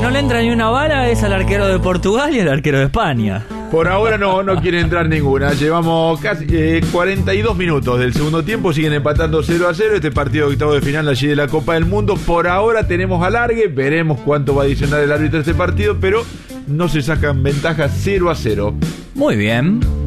que no le entra ni una bala es al arquero de Portugal y al arquero de España. Por ahora no quiere entrar ninguna. Llevamos casi 42 minutos del segundo tiempo. Siguen empatando 0-0. Este partido de octavo de final allí de la Copa del Mundo. Por ahora tenemos alargue. Veremos cuánto va a adicionar el árbitro a este partido. Pero no se sacan ventajas 0-0. Muy bien.